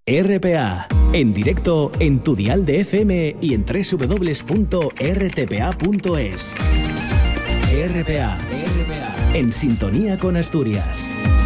RPA, en directo en tu dial de FM y en www.rtpa.es. RPA, en sintonía con Asturias.